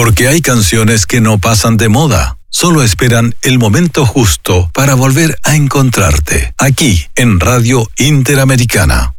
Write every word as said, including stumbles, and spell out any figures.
Porque hay canciones que no pasan de moda. Solo esperan el momento justo para volver a encontrarte. Aquí, en Radio Interamericana.